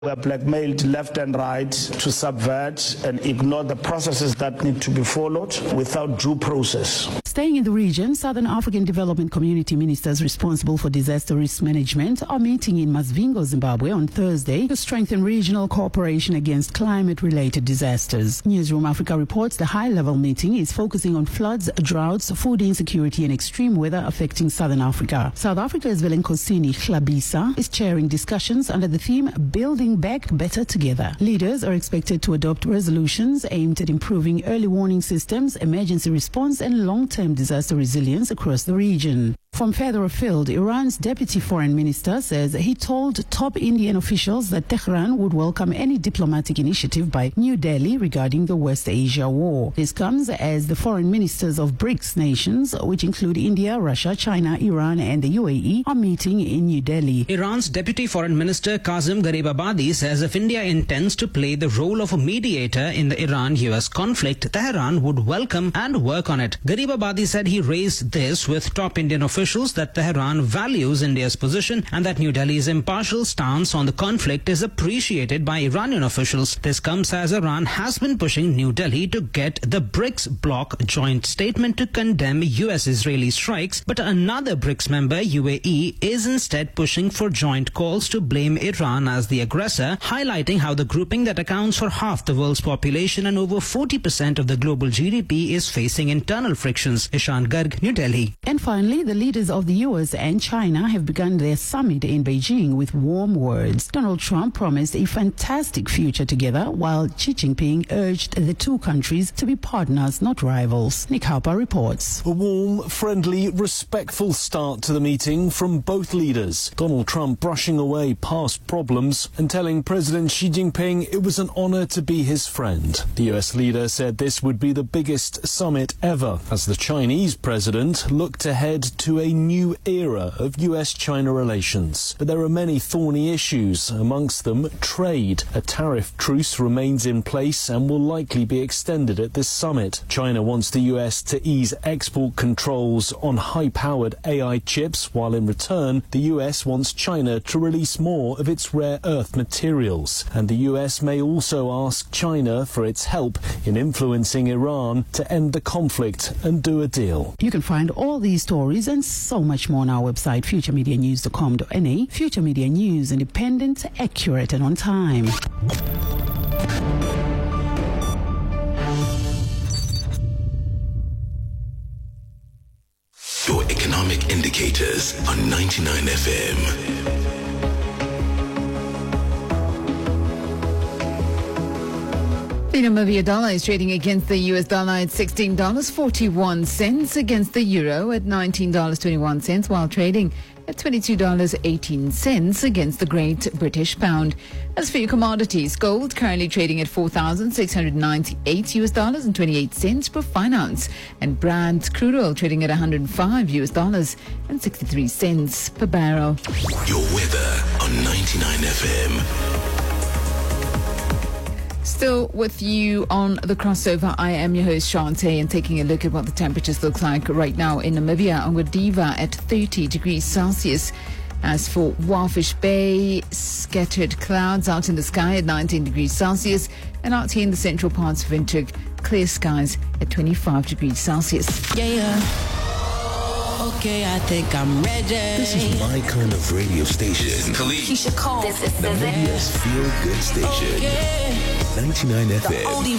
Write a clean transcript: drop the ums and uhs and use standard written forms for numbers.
We are blackmailed left and right to subvert and ignore the processes that need to be followed without due process. Staying in the region, Southern African Development Community ministers responsible for disaster risk management are meeting in Masvingo, Zimbabwe on Thursday to strengthen regional cooperation against climate-related disasters. Newsroom Africa reports the high-level meeting is focusing on floods, droughts, food insecurity and extreme weather affecting Southern Africa. South Africa's Velenkosini Hlabisa is chairing discussions under the theme Building Back Better Together. Leaders are expected to adopt resolutions aimed at improving early warning systems, emergency response and long-term disaster resilience across the region. From further afield, Iran's deputy foreign minister says he told top Indian officials that Tehran would welcome any diplomatic initiative by New Delhi regarding the West Asia war. This comes as the foreign ministers of BRICS nations, which include India, Russia, China, Iran and the UAE, are meeting in New Delhi. Iran's deputy foreign minister Kazem Garibabadi says if India intends to play the role of a mediator in the Iran-US conflict, Tehran would welcome and work on it. Garibabadi said he raised this with top Indian officials that Tehran values India's position and that New Delhi's impartial stance on the conflict is appreciated by Iranian officials. This comes as Iran has been pushing New Delhi to get the BRICS bloc joint statement to condemn US-Israeli strikes, but another BRICS member, UAE, is instead pushing for joint calls to blame Iran as the aggressor, highlighting how the grouping that accounts for half the world's population and over 40% of the global GDP is facing internal frictions. Ishan Garg, New Delhi. And finally, the leaders of the US and China have begun their summit in Beijing with warm words. Donald Trump promised a fantastic future together, while Xi Jinping urged the two countries to be partners, not rivals. Nick Harper reports. A warm, friendly, respectful start to the meeting from both leaders. Donald Trump brushing away past problems and telling President Xi Jinping it was an honor to be his friend. The US leader said this would be the biggest summit ever as the Chinese president looked ahead to a new era of US-China relations. But there are many thorny issues, amongst them trade. A tariff truce remains in place and will likely be extended at this summit. China wants the US to ease export controls on high-powered AI chips, while in return the US wants China to release more of its rare earth materials. And the US may also ask China for its help in influencing Iran to end the conflict and do a deal. You can find all these stories and so much more on our website, futuremedianews.com.na. Future Media News, independent, accurate and on time. Your economic indicators on 99 FM. The Namibia dollar is trading against the US dollar at $16.41, against the euro at $19.21, while trading at $22.18 against the Great British Pound. As for your commodities, gold currently trading at $4,698 and 28 cents per fine ounce, and Brent crude oil trading at $105 and 63 cents per barrel. Your weather on 99 FM. Still with you on the crossover, I am your host Shante, and taking a look at what the temperatures look like right now in Namibia. Ongwediva at 30 degrees Celsius. As for Walfish Bay, scattered clouds out in the sky at 19 degrees Celsius, and out here in the central parts of Windhoek, clear skies at 25 degrees Celsius. Yeah. Okay, I think I'm ready. This is my kind of radio station. Keisha Cole. Namibia's feel-good station. Okay. 99 FM.